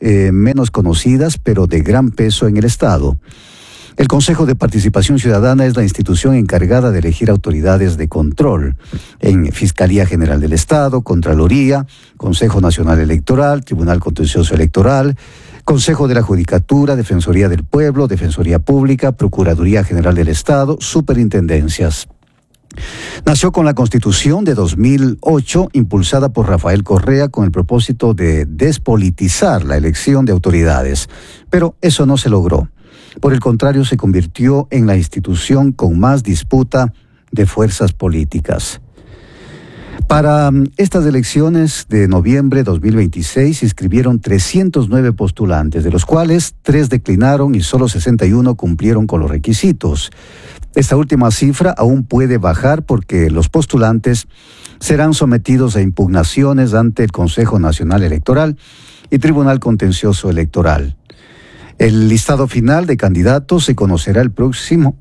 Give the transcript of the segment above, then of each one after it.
menos conocidas, pero de gran peso en el Estado. El Consejo de Participación Ciudadana es la institución encargada de elegir autoridades de control en Fiscalía General del Estado, Contraloría, Consejo Nacional Electoral, Tribunal Contencioso Electoral, Consejo de la Judicatura, Defensoría del Pueblo, Defensoría Pública, Procuraduría General del Estado, superintendencias. Nació con la Constitución de 2008, impulsada por Rafael Correa con el propósito de despolitizar la elección de autoridades, pero eso no se logró. Por el contrario, se convirtió en la institución con más disputa de fuerzas políticas. Para estas elecciones de noviembre de 2026 se inscribieron 309 postulantes, de los cuales 3 declinaron y solo 61 cumplieron con los requisitos. Esta última cifra aún puede bajar porque los postulantes serán sometidos a impugnaciones ante el Consejo Nacional Electoral y Tribunal Contencioso Electoral. El listado final de candidatos se conocerá el próximo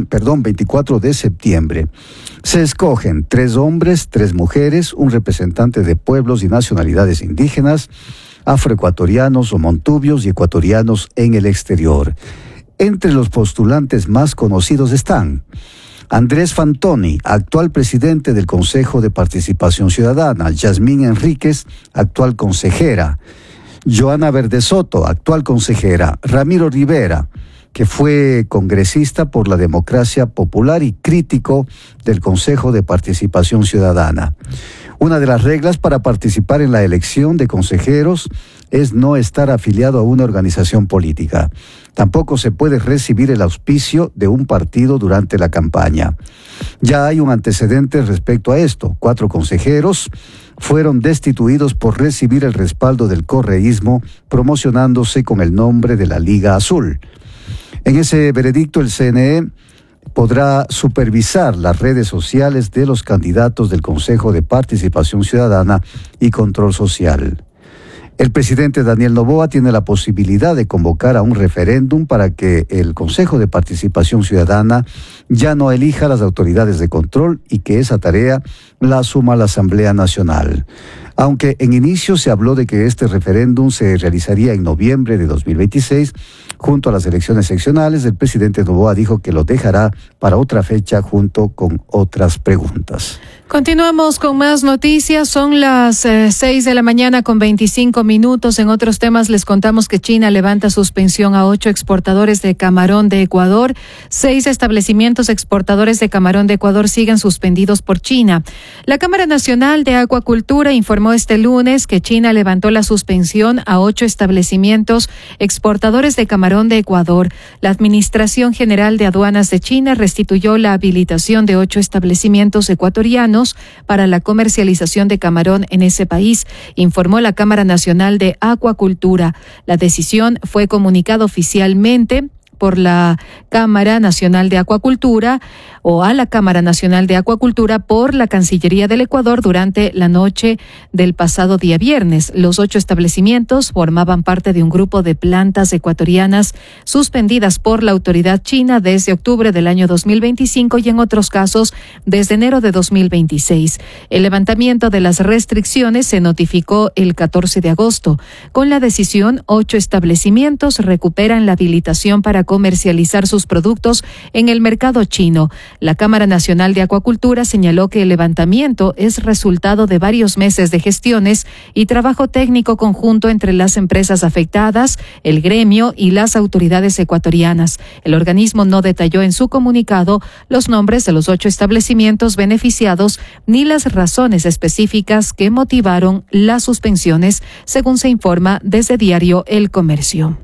24 de septiembre. Se escogen 3 hombres, 3 mujeres, un representante de pueblos y nacionalidades indígenas, afroecuatorianos o montubios y ecuatorianos en el exterior. Entre los postulantes más conocidos están Andrés Fantoni, actual presidente del Consejo de Participación Ciudadana; Yasmín Enríquez, actual consejera; Joana Verdesoto, actual consejera; Ramiro Rivera, que fue congresista por la Democracia Popular y crítico del Consejo de Participación Ciudadana. Una de las reglas para participar en la elección de consejeros es no estar afiliado a una organización política. Tampoco se puede recibir el auspicio de un partido durante la campaña. Ya hay un antecedente respecto a esto. 4 consejeros fueron destituidos por recibir el respaldo del correísmo, promocionándose con el nombre de la Liga Azul. En ese veredicto, el CNE podrá supervisar las redes sociales de los candidatos del Consejo de Participación Ciudadana y Control Social. El presidente Daniel Noboa tiene la posibilidad de convocar a un referéndum para que el Consejo de Participación Ciudadana ya no elija las autoridades de control y que esa tarea la asuma la Asamblea Nacional. Aunque en inicio se habló de que este referéndum se realizaría en noviembre de 2026, junto a las elecciones seccionales, el presidente Noboa dijo que lo dejará para otra fecha junto con otras preguntas. Continuamos con más noticias. Son las 6 de la mañana con 25 minutos. En otros temas les contamos que China levanta suspensión a 8 exportadores de camarón de Ecuador. 6 establecimientos exportadores de camarón de Ecuador siguen suspendidos por China. La Cámara Nacional de Acuacultura informó este lunes que China levantó la suspensión a 8 establecimientos exportadores de camarón de Ecuador. La Administración General de Aduanas de China restituyó la habilitación de 8 establecimientos ecuatorianos para la comercialización de camarón en ese país, informó la Cámara Nacional de Acuacultura. La decisión fue comunicada oficialmente por la Cámara Nacional de Acuacultura o a la Cámara Nacional de Acuacultura por la Cancillería del Ecuador durante la noche del pasado día viernes. Los 8 establecimientos formaban parte de un grupo de plantas ecuatorianas suspendidas por la autoridad china desde octubre del año 2025 y en otros casos desde enero de 2026. El levantamiento de las restricciones se notificó el 14 de agosto. Con la decisión, 8 establecimientos recuperan la habilitación para comercializar sus productos en el mercado chino. La Cámara Nacional de Acuacultura señaló que el levantamiento es resultado de varios meses de gestiones y trabajo técnico conjunto entre las empresas afectadas, el gremio y las autoridades ecuatorianas. El organismo no detalló en su comunicado los nombres de los 8 establecimientos beneficiados ni las razones específicas que motivaron las suspensiones, según se informa desde Diario El Comercio.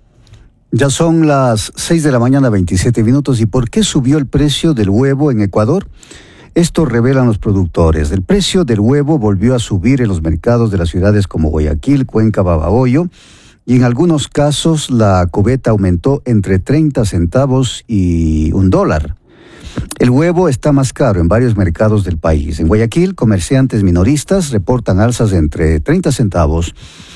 Ya son las 6 de la mañana, 27 minutos. ¿Y por qué subió el precio del huevo en Ecuador? Esto revelan los productores. El precio del huevo volvió a subir en los mercados de las ciudades como Guayaquil, Cuenca, Babahoyo, y en algunos casos la cubeta aumentó entre 30 centavos y $1. El huevo está más caro en varios mercados del país. En Guayaquil, comerciantes minoristas reportan alzas entre 30 centavos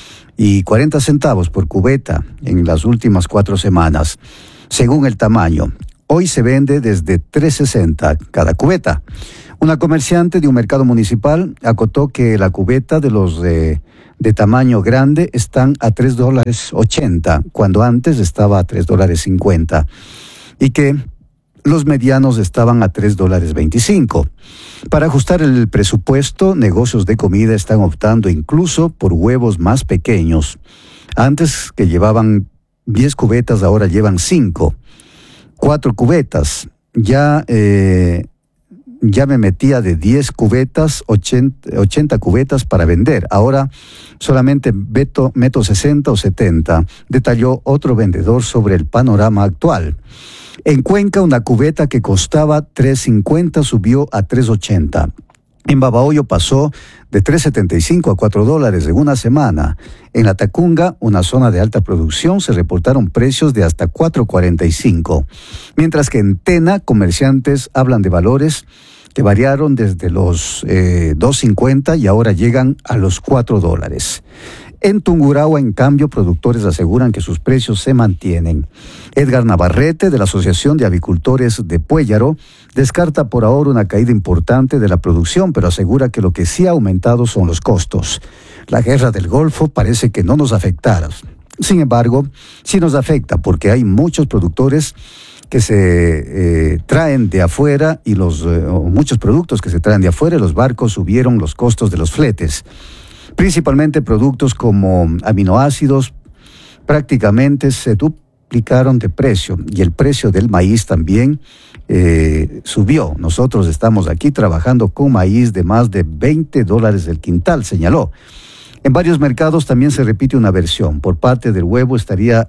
y 40 centavos por cubeta en las últimas 4 semanas, según el tamaño. Hoy se vende desde $3.60 cada cubeta. Una comerciante de un mercado municipal acotó que la cubeta de los de tamaño grande están a $3.80, cuando antes estaba a $3.50, y que los medianos estaban a $3.25. Para ajustar el presupuesto, negocios de comida están optando incluso por huevos más pequeños. Antes, que llevaban 10 cubetas, ahora llevan 5. 4 cubetas. Ya me metía de 10 cubetas, 80 cubetas para vender. Ahora solamente meto 60 o 70, detalló otro vendedor sobre el panorama actual. En Cuenca, una cubeta que costaba $3.50 subió a $3.80. En Babahoyo pasó de $3.75 a $4 en una semana. En La Tacunga, una zona de alta producción, se reportaron precios de hasta $4.45. Mientras que en Tena, comerciantes hablan de valores que variaron desde los $2.50 y ahora llegan a los $4. En Tungurahua, en cambio, productores aseguran que sus precios se mantienen. Edgar Navarrete, de la Asociación de Avicultores de Puéllaro, descarta por ahora una caída importante de la producción, pero asegura que lo que sí ha aumentado son los costos. La guerra del Golfo parece que no nos afectará. Sin embargo, sí nos afecta porque hay muchos productores que se traen de afuera y muchos productos que se traen de afuera, y los barcos subieron los costos de los fletes. Principalmente productos como aminoácidos prácticamente se duplicaron de precio, y el precio del maíz también subió. Nosotros estamos aquí trabajando con maíz de más de $20 el quintal, señaló. En varios mercados también se repite una versión. Parte del huevo estaría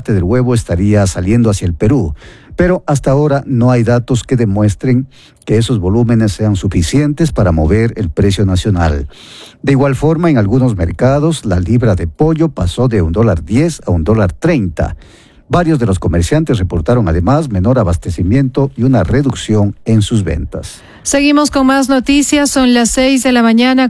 saliendo hacia el Perú, pero hasta ahora no hay datos que demuestren que esos volúmenes sean suficientes para mover el precio nacional. De igual forma, en algunos mercados, la libra de pollo pasó de $1.10 a $1.30. Varios de los comerciantes reportaron además menor abastecimiento y una reducción en sus ventas. Seguimos con más noticias. Son las 6:29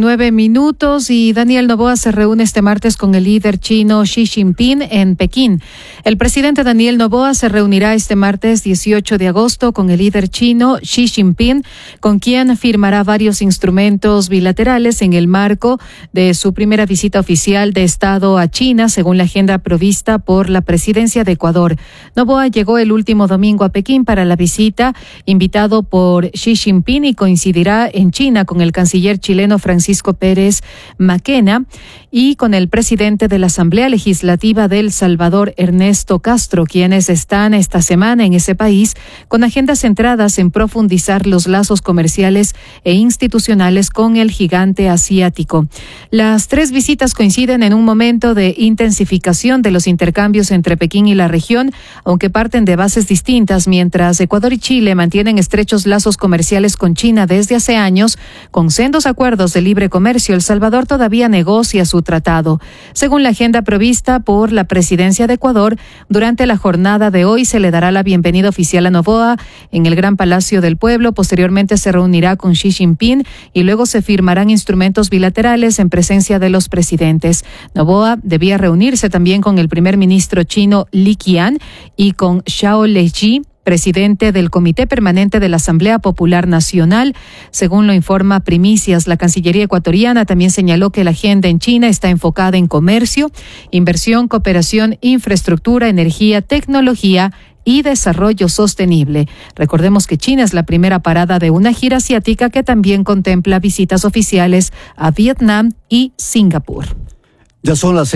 a.m. y Daniel Noboa se reúne este martes con el líder chino Xi Jinping en Pekín. El presidente Daniel Noboa se reunirá este martes 18 de agosto con el líder chino Xi Jinping, con quien firmará varios instrumentos bilaterales en el marco de su primera visita oficial de Estado a China, según la agenda provista por la presidencia de Ecuador. Noboa llegó el último domingo a Pekín para la visita, invitado por Xi Jinping, y coincidirá en China con el canciller chileno Francisco Pérez Maquena y con el presidente de la Asamblea Legislativa de El Salvador, Ernesto Castro, quienes están esta semana en ese país con agendas centradas en profundizar los lazos comerciales e institucionales con el gigante asiático. Las tres visitas coinciden en un momento de intensificación de los intercambios entre Pekín y la región, aunque parten de bases distintas. Mientras Ecuador y Chile mantienen estrechos lazos comerciales con China desde hace años, con sendos acuerdos de libre comercio, El Salvador todavía negocia su tratado. Según la agenda provista por la presidencia de Ecuador, durante la jornada de hoy se le dará la bienvenida oficial a Noboa en el Gran Palacio del Pueblo. Posteriormente se reunirá con Xi Jinping y luego se firmarán instrumentos bilaterales en presencia de los presidentes. Noboa debía reunirse también con el primer ministro chino Li Qian y con Zhao Leji, presidente del Comité Permanente de la Asamblea Popular Nacional. Según lo informa Primicias, la Cancillería ecuatoriana también señaló que la agenda en China está enfocada en comercio, inversión, cooperación, infraestructura, energía, tecnología y desarrollo sostenible. Recordemos que China es la primera parada de una gira asiática que también contempla visitas oficiales a Vietnam y Singapur. Ya son las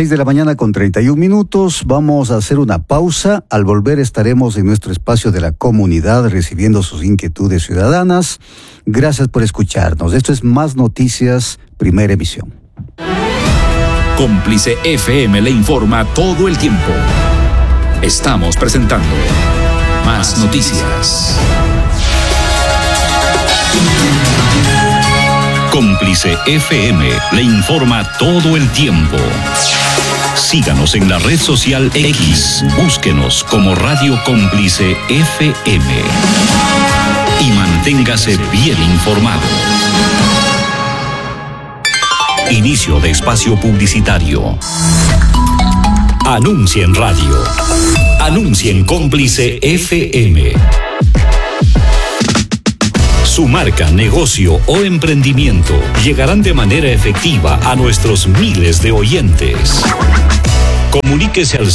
6:31 a.m. Vamos a hacer una pausa. Al volver estaremos en nuestro espacio de la comunidad recibiendo sus inquietudes ciudadanas. Gracias por escucharnos. Esto es Más Noticias, primera emisión. Cómplice FM le informa todo el tiempo. Estamos presentando Más Noticias. Cómplice FM le informa todo el tiempo. Síganos en la red social X. Búsquenos como Radio Cómplice FM. Y manténgase bien informado. Inicio de espacio publicitario. Anuncia en radio. Anuncia en Cómplice FM. Su marca, negocio o emprendimiento llegarán de manera efectiva a nuestros miles de oyentes. Comuníquese al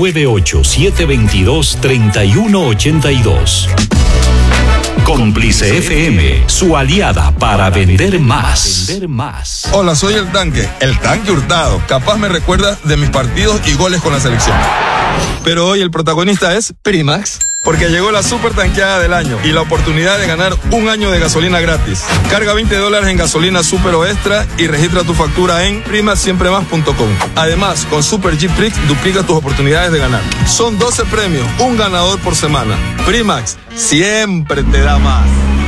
098-722-3182. Cómplice FM, su aliada para vender más. Hola, soy el Tanque Hurtado. Capaz me recuerda de mis partidos y goles con la selección. Pero hoy el protagonista es Primax, porque llegó la super tanqueada del año y la oportunidad de ganar un año de gasolina gratis. Carga $20 en gasolina super o extra y registra tu factura en primaxsiempremás.com. Además, con Super G Prix duplica tus oportunidades de ganar. Son 12 premios, un ganador por semana. Primax siempre te da más.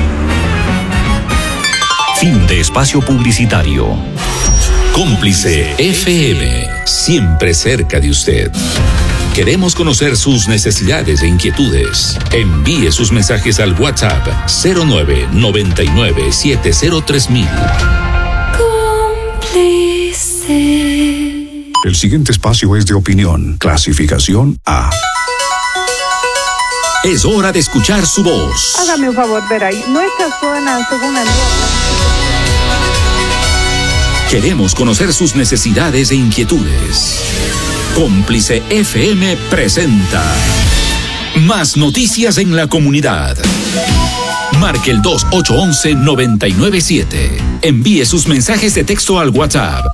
Fin de espacio publicitario. Cómplice FM, siempre cerca de usted. Queremos conocer sus necesidades e inquietudes. Envíe sus mensajes al WhatsApp 0999703000. Cómplice. El siguiente espacio es de opinión. Clasificación A. Es hora de escuchar su voz. Hágame un favor, ver ahí. Nuestra zona, según el... Queremos conocer sus necesidades e inquietudes. Cómplice FM presenta Más noticias en la comunidad. Marque el 2811-997. Envíe sus mensajes de texto al WhatsApp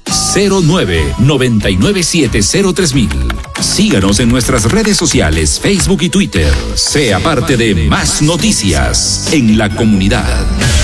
0999703000. Síganos en nuestras redes sociales, Facebook y Twitter. Sea parte de Más Noticias en la comunidad.